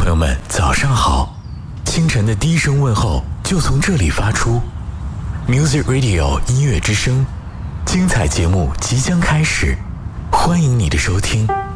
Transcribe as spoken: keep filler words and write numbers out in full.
朋友们，早上好！清晨的第一声问候就从这里发出。Music Radio 音乐之声，精彩节目即将开始，欢迎你的收听。